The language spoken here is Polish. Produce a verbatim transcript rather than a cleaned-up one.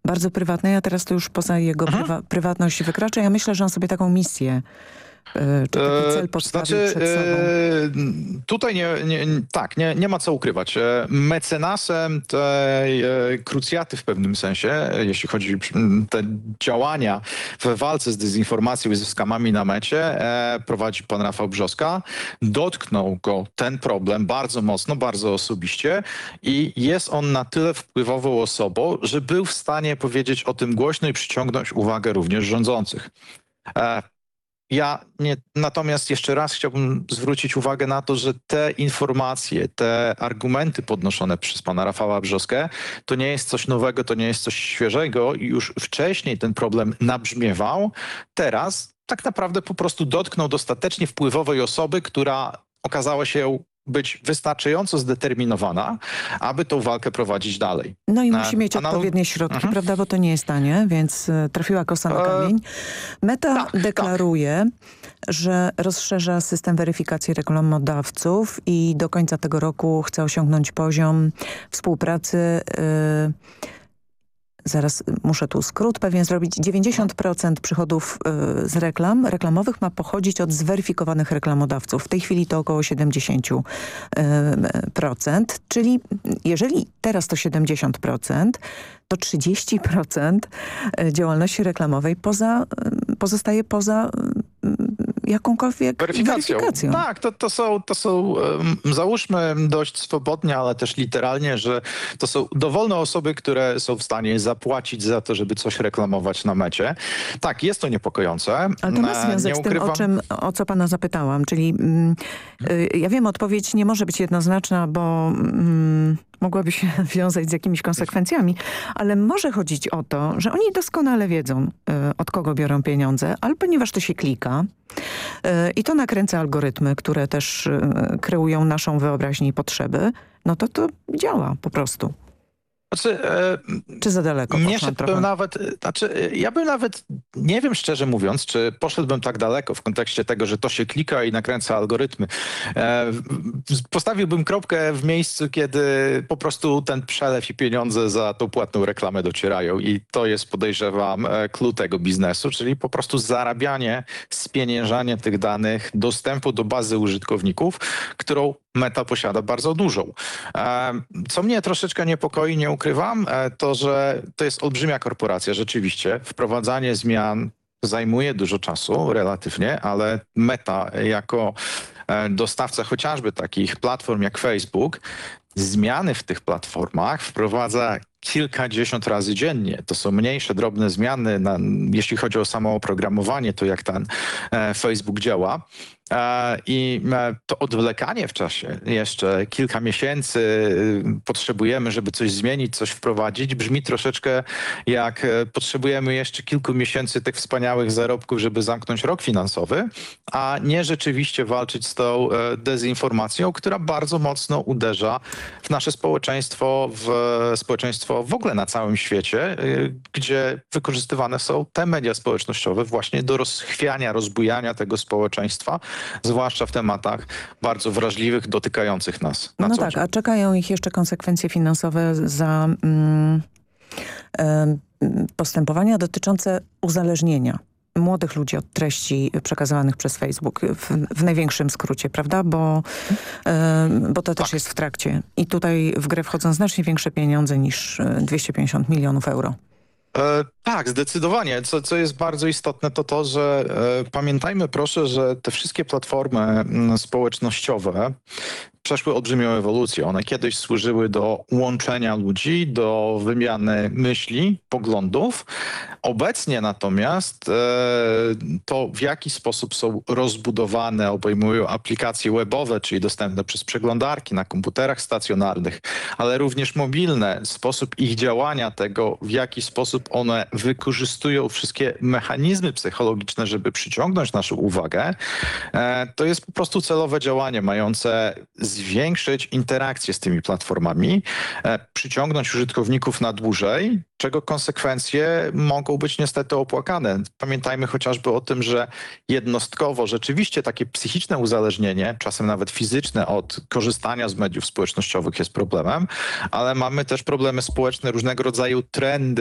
bardzo prywatnej, a teraz to już poza jego Mhm. prywa prywatność wykracza. Ja myślę, że on sobie taką misję czy taki cel postawił znaczy, przed sobą. E, tutaj nie, nie, tak, nie, nie ma co ukrywać. E, Mecenasem tej e, krucjaty w pewnym sensie, jeśli chodzi o te działania w walce z dezinformacją i ze skamami na mecie, e, prowadzi pan Rafał Brzoska. Dotknął go ten problem bardzo mocno, bardzo osobiście i jest on na tyle wpływową osobą, że był w stanie powiedzieć o tym głośno i przyciągnąć uwagę również rządzących. E, Ja nie, natomiast jeszcze raz chciałbym zwrócić uwagę na to, że te informacje, te argumenty podnoszone przez pana Rafała Brzoskę, to nie jest coś nowego, to nie jest coś świeżego i już wcześniej ten problem nabrzmiewał. Teraz tak naprawdę po prostu dotknął dostatecznie wpływowej osoby, która okazała się być wystarczająco zdeterminowana, aby tą walkę prowadzić dalej. No i E, musi mieć a na- odpowiednie środki, Mhm. prawda, bo to nie jest tanie, więc e, trafiła kosa na E, kamień. Meta tak, deklaruje, że rozszerza system weryfikacji reklamodawców i do końca tego roku chce osiągnąć poziom współpracy e, Zaraz muszę tu skrót pewien zrobić. dziewięćdziesiąt procent przychodów y, z reklam reklamowych ma pochodzić od zweryfikowanych reklamodawców. W tej chwili to około siedemdziesiąt procent. Czyli jeżeli teraz to siedemdziesiąt procent, to trzydzieści procent działalności reklamowej poza, pozostaje poza jakąkolwiek Weryfikacją. weryfikacją. Tak, to, to są, to są um, załóżmy dość swobodnie, ale też literalnie, że to są dowolne osoby, które są w stanie zapłacić za to, żeby coś reklamować na mecie. Tak, jest to niepokojące. Ale to ma E, związek nie z tym, o, ukrywam- czym, o co pana zapytałam. Czyli mm, y, ja wiem, odpowiedź nie może być jednoznaczna, bo mm, mogłaby się wiązać z jakimiś konsekwencjami, ale może chodzić o to, że oni doskonale wiedzą, y, od kogo biorą pieniądze, ale ponieważ to się klika, y, i to nakręca algorytmy, które też y, kreują naszą wyobraźnię i potrzeby, no to to działa po prostu. Znaczy, e, Czy za daleko nie poszłam szedłbym trochę? nawet, znaczy ja bym nawet, nie wiem szczerze mówiąc, czy poszedłbym tak daleko w kontekście tego, że to się klika i nakręca algorytmy. E, postawiłbym kropkę w miejscu, kiedy po prostu ten przelew i pieniądze za tą płatną reklamę docierają i to jest, podejrzewam, clue tego biznesu, czyli po prostu zarabianie, spieniężanie tych danych, dostępu do bazy użytkowników, którą Meta posiada bardzo dużą. E, co mnie troszeczkę niepokoi, nie ukrywam, e, to, że to jest olbrzymia korporacja, rzeczywiście. Wprowadzanie zmian zajmuje dużo czasu, relatywnie, ale Meta jako e, dostawca chociażby takich platform jak Facebook, zmiany w tych platformach wprowadza kilkadziesiąt razy dziennie. To są mniejsze, drobne zmiany, na, jeśli chodzi o samo oprogramowanie, to jak ten e, Facebook działa. E, I e, to odwlekanie w czasie, jeszcze kilka miesięcy y, potrzebujemy, żeby coś zmienić, coś wprowadzić, brzmi troszeczkę jak e, potrzebujemy jeszcze kilku miesięcy tych wspaniałych zarobków, żeby zamknąć rok finansowy, a nie rzeczywiście walczyć z tą e, dezinformacją, która bardzo mocno uderza w nasze społeczeństwo, w społeczeństwo w ogóle na całym świecie, y, gdzie wykorzystywane są te media społecznościowe właśnie do rozchwiania, rozbujania tego społeczeństwa, zwłaszcza w tematach bardzo wrażliwych, dotykających nas na No co tak, dzień. a czekają ich jeszcze konsekwencje finansowe za mm, em, postępowania dotyczące uzależnienia młodych ludzi od treści przekazywanych przez Facebook w, w największym skrócie, prawda? Bo, em, bo to też Tak. jest w trakcie. I tutaj w grę wchodzą znacznie większe pieniądze niż e, dwieście pięćdziesiąt milionów euro. E, tak, zdecydowanie. Co, co jest bardzo istotne, to to, że e, pamiętajmy proszę, że te wszystkie platformy m, społecznościowe przeszły olbrzymią ewolucję. One kiedyś służyły do łączenia ludzi, do wymiany myśli, poglądów. Obecnie natomiast e, to, w jaki sposób są rozbudowane, obejmują aplikacje webowe, czyli dostępne przez przeglądarki na komputerach stacjonarnych, ale również mobilne, sposób ich działania, tego, w jaki sposób one wykorzystują wszystkie mechanizmy psychologiczne, żeby przyciągnąć naszą uwagę, e, to jest po prostu celowe działanie mające zwiększyć interakcję z tymi platformami, e, przyciągnąć użytkowników na dłużej, czego konsekwencje mogą być niestety opłakane. Pamiętajmy chociażby o tym, że jednostkowo rzeczywiście takie psychiczne uzależnienie, czasem nawet fizyczne od korzystania z mediów społecznościowych jest problemem, ale mamy też problemy społeczne, różnego rodzaju trendy,